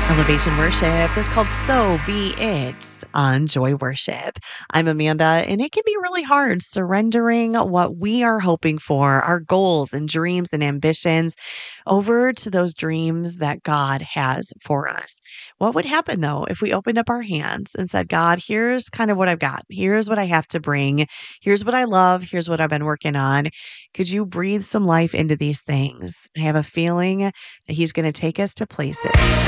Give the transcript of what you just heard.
Elevation Worship is called So Be It on Joy Worship. I'm Amanda, and it can be really hard surrendering what we are hoping for, our goals and dreams and ambitions, over to those dreams that God has for us. What would happen though if we opened up our hands and said, God, here's kind of what I've got. Here's what I have to bring. Here's what I love. Here's what I've been working on. Could you breathe some life into these things? I have a feeling that He's going to take us to places